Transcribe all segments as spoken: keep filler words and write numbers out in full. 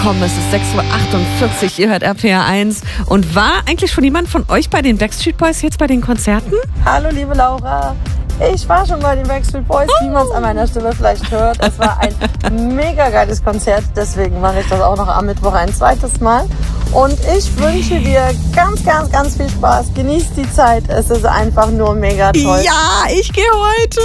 Komm, es ist sechs Uhr achtundvierzig, ihr hört R P R eins. Und war eigentlich schon jemand von euch bei den Backstreet Boys jetzt bei den Konzerten? Hallo liebe Laura, ich war schon bei den Backstreet Boys, wie man es an meiner Stimme vielleicht hört. Es war ein mega geiles Konzert, deswegen mache ich das auch noch am Mittwoch ein zweites Mal. Und ich wünsche dir ganz, ganz, ganz viel Spaß. Genieß die Zeit, es ist einfach nur mega toll. Ja, ich gehe heute.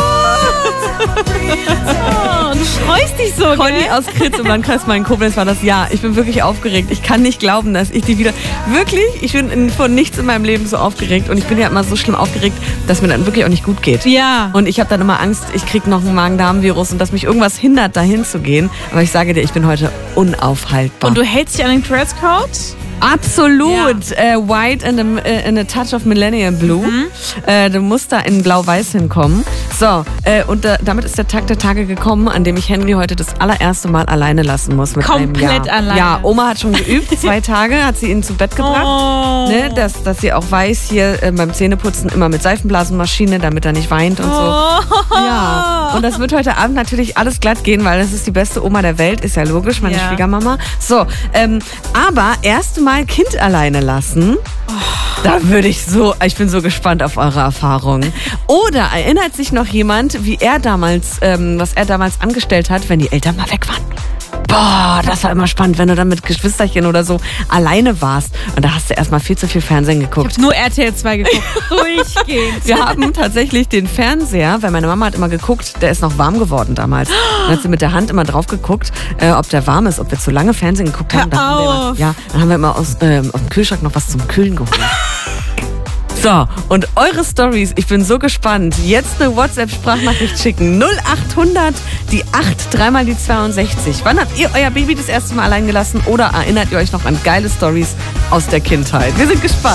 Oh, du freust dich so, Conny gell? aus Kritz im Landkreis Main-Koblenz war das. Ja, ich bin wirklich aufgeregt. Ich kann nicht glauben, dass ich die wieder... Wirklich, ich bin in, von nichts in meinem Leben so aufgeregt. Und ich bin ja immer so schlimm aufgeregt, dass mir dann wirklich auch nicht gut geht. Ja. Und ich habe dann immer Angst, ich kriege noch einen Magen-Darm-Virus und dass mich irgendwas hindert, dahin zu gehen. Aber ich sage dir, ich bin heute unaufhaltbar. Und du hältst dich an den Dresscode? Absolut. Ja. Äh, white and a, äh, and a touch of Millennium Blue. Mhm. Äh, du musst da in Blau-Weiß hinkommen. So, äh, und da, damit ist der Tag der Tage gekommen, an dem ich Henry heute das allererste Mal alleine lassen muss. Mit Komplett einem Jahr. alleine. Ja, Oma hat schon geübt. Zwei Tage hat sie ihn zu Bett gebracht. Oh. Ne, dass, dass sie auch weiß, hier äh, beim Zähneputzen immer mit Seifenblasenmaschine, damit er nicht weint und so. Oh. Ja, und das wird heute Abend natürlich alles glatt gehen, weil das ist die beste Oma der Welt, ist ja logisch, meine Ja. Schwiegermama. So, ähm, aber erste Mal Kind alleine lassen, oh. Da würde ich so, ich bin so gespannt auf eure Erfahrungen. Oder erinnert sich noch jemand, wie er damals, ähm, was er damals angestellt hat, wenn die Eltern mal weg waren? Boah, das war immer spannend, wenn du dann mit Geschwisterchen oder so alleine warst. Und da hast du erstmal viel zu viel Fernsehen geguckt. Ich hab nur R T L zwei geguckt. Durchgehend. Wir haben tatsächlich den Fernseher, weil meine Mama hat immer geguckt, der ist noch warm geworden damals. Dann hat sie mit der Hand immer drauf geguckt, äh, ob der warm ist, ob wir zu lange Fernsehen geguckt haben. Hör Dann haben wir auf. immer, ja, dann haben wir immer aus, ähm, aus dem Kühlschrank noch was zum Kühlen geholt. So, und eure Stories, ich bin so gespannt. Jetzt eine WhatsApp-Sprachnachricht schicken. null achthundert, die acht, dreimal die zweiundsechzig. Wann habt ihr euer Baby das erste Mal allein gelassen oder erinnert ihr euch noch an geile Stories aus der Kindheit? Wir sind gespannt.